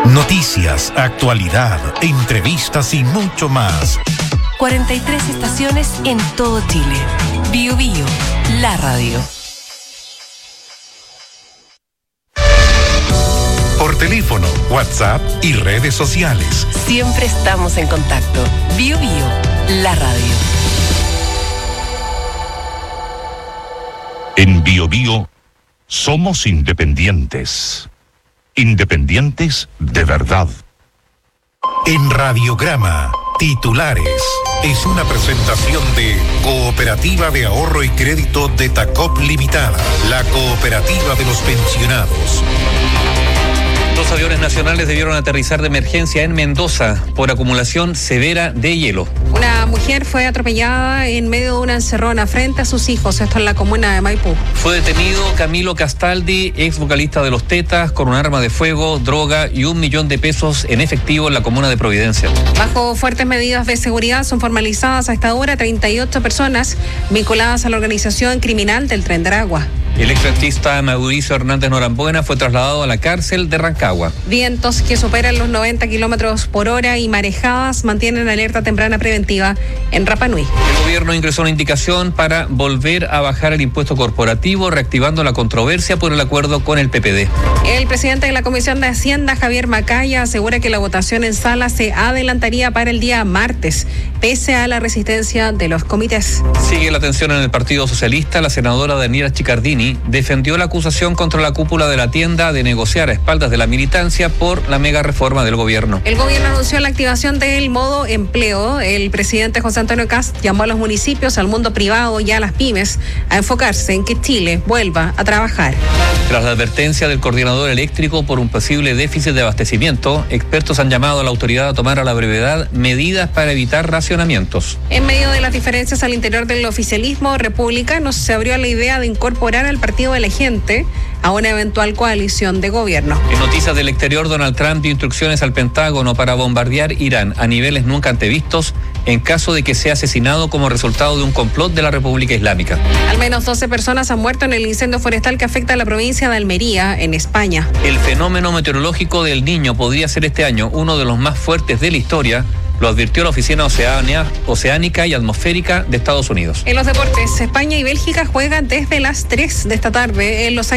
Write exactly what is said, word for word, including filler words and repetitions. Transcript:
Noticias, actualidad, entrevistas y mucho más. cuarenta y tres estaciones en todo Chile. Bio Bio, la radio. Por teléfono, WhatsApp y redes sociales. Siempre estamos en contacto. Bio Bio, la radio. En Bio Bio somos independientes. Independientes de verdad. En Radiograma, titulares. Es una presentación de Cooperativa de Ahorro y Crédito de Tacop Limitada, la cooperativa de los pensionados. Dos aviones nacionales debieron aterrizar de emergencia en Mendoza por acumulación severa de hielo. Una mujer fue atropellada en medio de una encerrona frente a sus hijos, esto en la comuna de Maipú. Fue detenido Camilo Castaldi, ex vocalista de Los Tetas, con un arma de fuego, droga y un millón de pesos en efectivo en la comuna de Providencia. Bajo fuertes medidas de seguridad son formalizadas a esta hora treinta y ocho personas vinculadas a la organización criminal del Tren de Aragua. El exartista Mauricio Hernández Norambuena fue trasladado a la cárcel de Rancagua. Vientos que superan los noventa kilómetros por hora y marejadas mantienen alerta temprana preventiva en Rapa Nui. El gobierno ingresó una indicación para volver a bajar el impuesto corporativo, reactivando la controversia por el acuerdo con el P P D. El presidente de la Comisión de Hacienda, Javier Macaya, asegura que la votación en sala se adelantaría para el día martes, pese a la resistencia de los comités. Sigue la tensión en el Partido Socialista. La senadora Daniela Chicardini defendió la acusación contra la cúpula de la tienda de negociar a espaldas de la militancia por la mega reforma del gobierno. El gobierno anunció la activación del modo empleo. El presidente José Antonio Kast llamó a los municipios, al mundo privado y a las pymes a enfocarse en que Chile vuelva a trabajar. Tras la advertencia del coordinador eléctrico por un posible déficit de abastecimiento, expertos han llamado a la autoridad a tomar a la brevedad medidas para evitar racionamientos. En medio de las diferencias al interior del oficialismo republicano, se abrió la idea de incorporar al Partido de la Gente a una eventual coalición de gobierno. En noticias del exterior, Donald Trump dio instrucciones al Pentágono para bombardear Irán a niveles nunca antevistos en caso de que sea asesinado como resultado de un complot de la República Islámica. Al menos doce personas han muerto en el incendio forestal que afecta a la provincia de Almería, en España. El fenómeno meteorológico del Niño podría ser este año uno de los más fuertes de la historia, lo advirtió la Oficina Oceania, Oceánica y Atmosférica de Estados Unidos. En los deportes, España y Bélgica juegan desde las tres de esta tarde en los